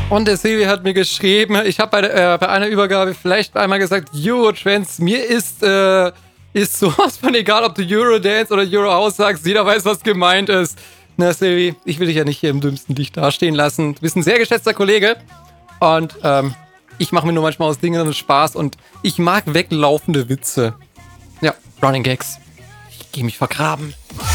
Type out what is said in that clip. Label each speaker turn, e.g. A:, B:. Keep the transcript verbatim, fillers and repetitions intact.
A: Und der Silvi hat mir geschrieben, ich habe bei, äh, bei einer Übergabe vielleicht einmal gesagt, Eurotrance, mir ist, äh, ist sowas von egal, ob du Eurodance oder Eurohouse sagst, jeder weiß, was gemeint ist. Na, Silvi, ich will dich ja nicht hier im dümmsten Licht dastehen lassen. Du bist ein sehr geschätzter Kollege und ähm, ich mache mir nur manchmal aus Dingen einen Spaß und ich mag weglaufende Witze. Ja, Running Gags. Ich geh mich vergraben.